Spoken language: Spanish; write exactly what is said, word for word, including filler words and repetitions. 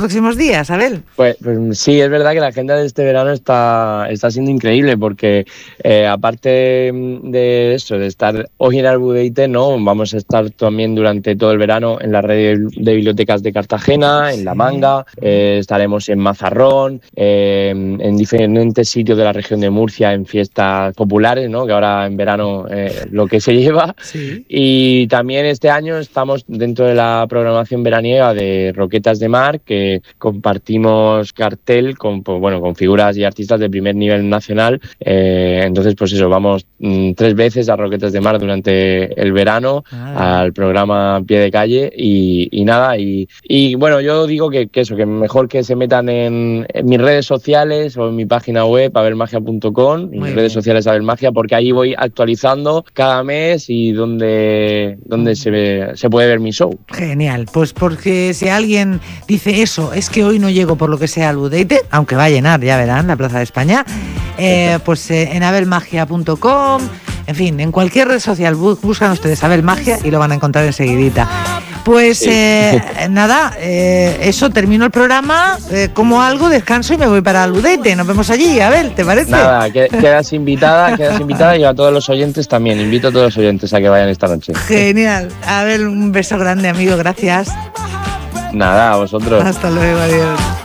próximos días, Abel? Pues, pues sí, es verdad que la agenda de este verano está, está siendo increíble porque eh, aparte de eso, de estar hoy en Albudeite, ¿no? Vamos a estar también durante todo el verano en la red de bibliotecas de Cartagena, en La Manga, eh, estaremos en Mazarrón, eh, en diferentes sitios de la región de Murcia, en fiestas populares, ¿no? Que ahora en verano eh, lo que se lleva. Sí. Y también este año estamos dentro de la programación veraniega de Roquetas de Mar, que compartimos cartel con, pues, bueno, con figuras y artistas de primer nivel nacional. Eh, entonces, pues eso, vamos mmm, tres veces a Roquetas de Mar durante el verano, ah, al programa Pie de Calle y, y nada. Y, y bueno, yo digo que, que eso, que mejor que se metan en, en mis redes sociales o en mi página web, abelmagia punto com, en mis redes sociales Abelmagia, porque ahí voy actualizando cada mes y donde, donde se, ve, se puede ver mi show. Genial, pues porque si alguien dice eso, es que hoy no llego por lo que sea al Albudeite, aunque va a llenar, ya verán, la Plaza de España, eh, pues eh, en abelmagia punto com, en fin, en cualquier red social buscan ustedes Abelmagia y lo van a encontrar enseguidita. Pues sí. eh, nada, eh, eso, termino el programa, eh, como algo, descanso y me voy para Albudeite. Nos vemos allí, Abel, ¿te parece? Nada, que, quedas invitada, quedas invitada y a todos los oyentes también. Invito a todos los oyentes a que vayan esta noche. Genial. Abel, un beso grande, amigo, gracias. Nada, a vosotros. Hasta luego, adiós.